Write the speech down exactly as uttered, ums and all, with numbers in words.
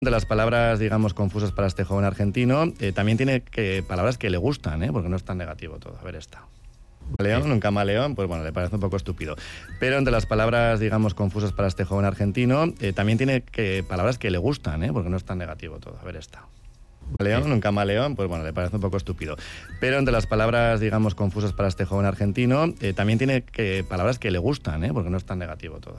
De las palabras, digamos, confusas para este joven argentino, eh, también tiene que, palabras que le gustan, ¿eh? Porque no es tan negativo todo. A ver esta. León, un camaleón, pues bueno, le parece un poco estúpido. Pero entre las palabras, digamos, confusas para este joven argentino, eh, también tiene que, palabras que le gustan, ¿eh? Porque no es tan negativo todo. A ver esta. León, un camaleón, pues bueno, le parece un poco estúpido. Pero entre las palabras, digamos, confusas para este joven argentino, eh, también tiene que, palabras que le gustan, ¿eh? Porque no es tan negativo todo.